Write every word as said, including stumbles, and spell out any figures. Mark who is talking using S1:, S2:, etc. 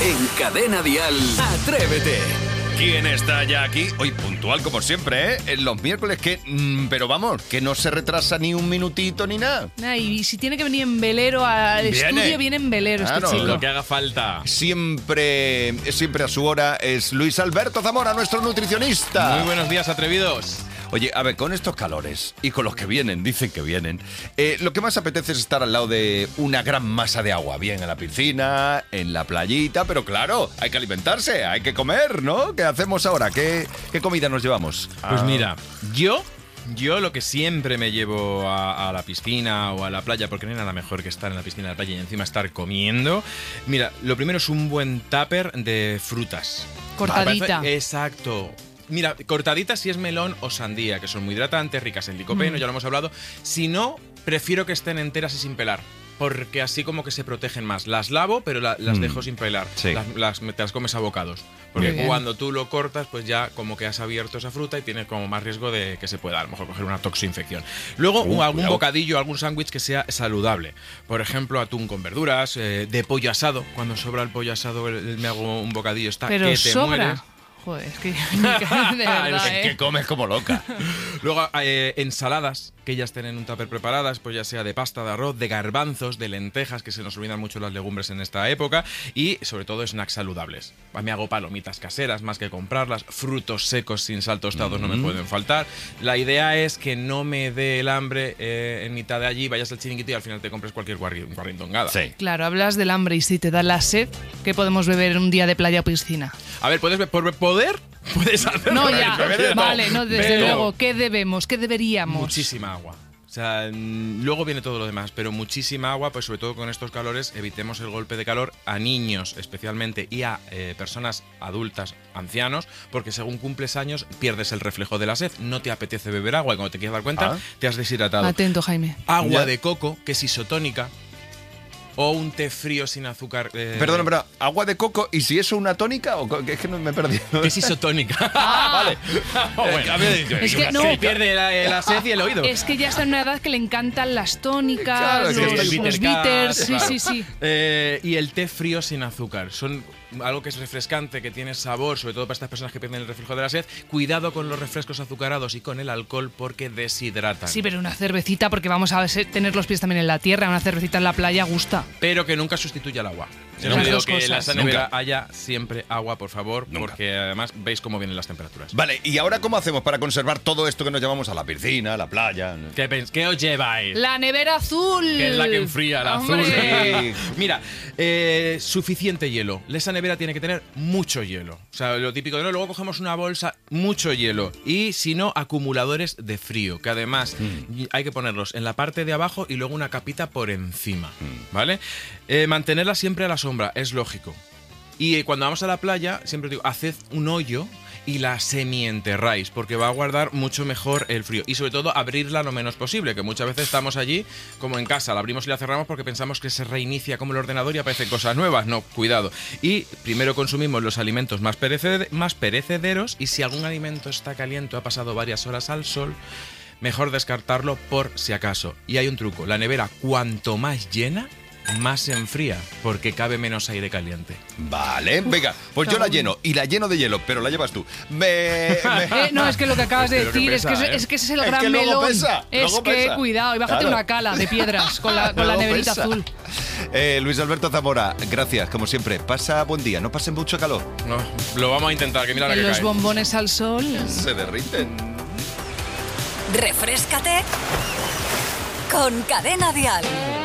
S1: En Cadena Dial, Atrévete.
S2: ¿Quién está ya aquí? Hoy puntual como siempre, ¿eh? En los miércoles que... Mmm, pero vamos, que no se retrasa ni un minutito ni nada.
S3: Nah, y si tiene que venir en velero al
S2: Viene.
S3: estudio, viene en velero
S2: Claro,
S3: este chico.
S4: Lo que haga falta.
S2: Siempre, siempre a su hora es Luis Alberto Zamora, nuestro nutricionista.
S4: Muy buenos días, atrevidos.
S2: Oye, a ver, con estos calores y con los que vienen, dicen que vienen, eh, lo que más apetece es estar al lado de una gran masa de agua, bien en la piscina, en la playita, pero claro, hay que alimentarse, hay que comer, ¿no? ¿Qué hacemos ahora? ¿Qué, qué comida nos llevamos?
S4: Pues
S2: Ah,
S4: mira, yo... Yo lo que siempre me llevo a, a la piscina o a la playa, porque no hay nada mejor que estar en la piscina, en la playa y encima estar comiendo. Mira, lo primero es un buen tupper de frutas.
S3: Cortadita.
S4: Parece- Exacto. Mira, cortaditas si es melón o sandía, que son muy hidratantes, ricas en licopeno,
S3: Mm.
S4: ya lo hemos hablado. Si no, prefiero que estén enteras y sin pelar. Porque así como que se protegen más. Las lavo, pero la- las
S2: Mm.
S4: dejo sin pelar.
S2: Sí.
S4: Las, las- te las comes a bocados. Porque
S3: Muy bien.
S4: cuando tú lo cortas, pues ya como que has abierto esa fruta y tienes como más riesgo de que se pueda a lo mejor coger una toxinfección. Luego,
S2: Uh,
S4: un- algún
S2: cuidado.
S4: bocadillo, algún sándwich que sea saludable. Por ejemplo, atún con verduras, eh, de pollo asado. Cuando sobra el pollo asado, el- el- me hago un bocadillo, está
S3: Pero
S4: que te
S3: sobra.
S4: mueres.
S3: Joder, es que de verdad,
S2: es que
S3: ¿eh?
S2: comes como loca.
S4: Luego, eh, ensaladas, que ellas tienen un tupper preparadas, pues ya sea de pasta, de arroz, de garbanzos, de lentejas, que se nos olvidan mucho las legumbres en esta época, y sobre todo snacks saludables. Me hago palomitas caseras más que comprarlas, frutos secos sin sal tostados no me pueden faltar. La idea es que no me dé el hambre eh, en mitad de allí, vayas al chiringuito y al final te compres cualquier guarri- guarrindongada.
S2: Sí.
S3: Claro, hablas del hambre y si te da la sed, ¿qué podemos beber en un día de playa o piscina?
S4: A ver, ¿puedes be- por poder? Puedes hacerlo.
S3: No,
S4: ¿eh?
S3: ya,
S4: Beber de todo.
S3: vale, no, desde
S4: Pero-
S3: luego, ¿qué debemos? ¿Qué deberíamos?
S4: Muchísima agua. O sea, mm, luego viene todo lo demás, pero muchísima agua, pues sobre todo con estos calores, evitemos el golpe de calor a niños especialmente y a eh, personas adultas, ancianos, porque según cumples años pierdes el reflejo de la sed, no te apetece beber agua y cuando te quieres dar cuenta
S2: Ah.
S4: te has deshidratado.
S3: Atento, Jaime.
S4: Agua
S2: Ya.
S4: de coco, que es isotónica, o un té frío sin azúcar. eh,
S2: Perdona, pero agua de coco, ¿y si eso una tónica? O co- que es que no me he perdido.
S4: Que es isotónica.
S2: vale.
S4: Bueno.
S2: A ver,
S3: Es que no.
S4: Se pierde la, la sed y el oído.
S3: Es que ya está en una edad que le encantan las tónicas,
S2: Claro, es que
S3: los,
S2: está el
S3: los
S4: Bitter
S3: bitters,
S4: Cat,
S3: sí,
S4: claro.
S3: sí, sí.
S4: Eh, y el té frío sin azúcar. Son algo que es refrescante, que tiene sabor, sobre todo para estas personas que pierden el reflejo de la sed. Cuidado con los refrescos azucarados y con el alcohol porque deshidratan.
S3: Sí, pero una cervecita, porque vamos a se- tener los pies también en la tierra, una cervecita en la playa gusta.
S4: Pero que nunca sustituya el agua. Yo
S3: Las
S4: os digo
S3: dos
S4: que en la
S3: cosas.
S4: nevera
S2: Nunca.
S4: haya siempre agua, por favor,
S2: Nunca.
S4: porque además veis cómo vienen las temperaturas.
S2: Vale, ¿y ahora cómo hacemos para conservar todo esto que nos llevamos a la piscina, a la playa?
S4: ¿Qué, pens- qué os lleváis?
S3: La nevera azul.
S4: Que es la que enfría, la azul.
S3: Hombre.
S2: Sí.
S4: Mira, eh, suficiente hielo. Esa nevera tiene que tener mucho hielo. O sea, lo típico de no, luego cogemos una bolsa, mucho hielo. Y si no, acumuladores de frío, que además y- hay que ponerlos en la parte de abajo y luego una capita por encima. ¿Vale? Eh, mantenerla siempre a la sombra, es lógico. Y eh, cuando vamos a la playa, siempre os digo, haced un hoyo y la semi-enterráis, porque va a guardar mucho mejor el frío. Y sobre todo, abrirla lo menos posible, que muchas veces estamos allí, como en casa, la abrimos y la cerramos porque pensamos que se reinicia como el ordenador y aparecen cosas nuevas. No, cuidado. Y primero consumimos los alimentos más, pereced- más perecederos y si algún alimento está caliente o ha pasado varias horas al sol, mejor descartarlo por si acaso. Y hay un truco, la nevera cuanto más llena, más se enfría, porque cabe menos aire caliente.
S2: Vale, venga, pues yo la lleno y la lleno de hielo, pero la llevas tú. Me, me-
S3: Eh, no, es que lo que acabas de
S4: Pero que
S3: decir
S4: pesa,
S3: es, que,
S4: ¿eh?
S3: es que ese es el
S2: Es
S3: gran
S2: que luego
S3: melón.
S2: pesa,
S3: es
S2: luego
S3: que
S2: pesa.
S3: cuidado, y bájate
S2: Claro.
S3: una cala de piedras con la, con la
S2: Luego
S3: neverita
S2: pesa.
S3: azul.
S2: Eh, Luis Alberto Zamora, gracias, como siempre. Pasa buen día, no pasen mucho calor.
S4: No, lo vamos a intentar, que mira la
S3: En
S4: que
S3: los
S4: cae.
S3: bombones al sol.
S2: Se derriten.
S5: Refréscate con Cadena Dial.